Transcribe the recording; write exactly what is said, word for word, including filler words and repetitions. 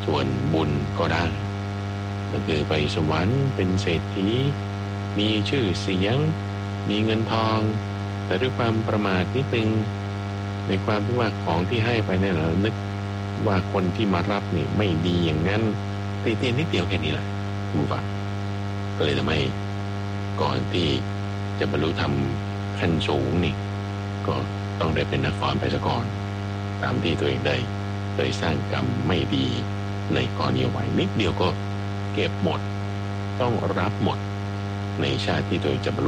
ส่วนบุญก็ได้ก็คือไปสวรรค์เป็นเศรษฐีมีชื่อเสียงมีเงินทองแต่ด้วยความประมาทนิดนึงในความที่ว่าของที่ให้ไปเนี่ยเรานึกว่าคนที่มารับนี่ไม่ดีอย่างนั้นตีเตียนนิดเดียวแค่นี้แหละคุณผู้ฟังก็เลยทำให้ก่อนที่จะบรรลุธรรมขั้นสูงนี่ก็ต้องได้เป็นนักฟ้อนไปซะก่อนตามที่ตัวเองได้เคยสร้างกรรมไม่ดีในก่อนนี้ไว้นิดเดียวก็เก็บหมดต้องรับหมดในชาติที่ตัวเองจะบรรลุ